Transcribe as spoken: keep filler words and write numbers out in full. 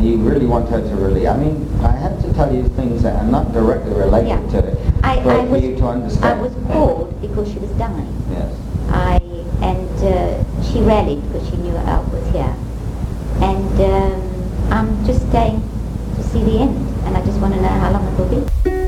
you really want her to really, I mean, I had to tell you things that are not directly related Yeah. to it, I, for, I for was, you to understand. I was called because she was dying. Yes. I and uh, she rallied because she knew Alf was here. And um, I'm just staying to see the end, and I just want to know how long it will be.